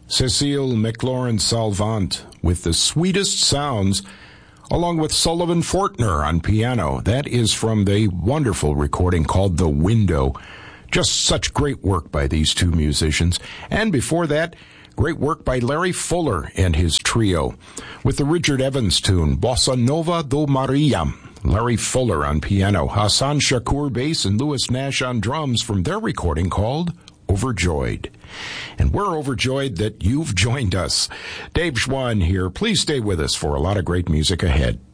Cecile McLaurin-Salvant with The Sweetest Sounds, along with Sullivan Fortner on piano. That is from the wonderful recording called The Window. Just such great work by these two musicians. And before that, great work by Larry Fuller and his trio with the Richard Evans tune, Bossa Nova do Maria. Larry Fuller on piano, Hassan Shakur bass, and Louis Nash on drums from their recording called Overjoyed. And we're overjoyed that you've joined us. Dave Schwann here. Please stay with us for a lot of great music ahead.